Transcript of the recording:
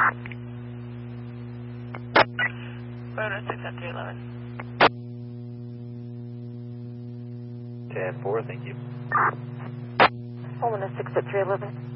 Photo 6 at 311. 10-4, thank you. Holding a 6 at 311.